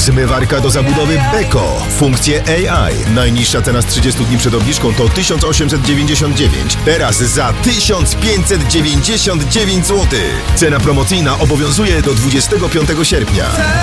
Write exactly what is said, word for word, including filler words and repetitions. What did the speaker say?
Zmywarka do zabudowy Beko. Funkcje A I. Najniższa cena z trzydziestu dni przed obniżką to tysiąc osiemset dziewięćdziesiąt dziewięć. Teraz za tysiąc pięćset dziewięćdziesiąt dziewięć złotych. Cena promocyjna obowiązuje do dwudziestego piątego sierpnia.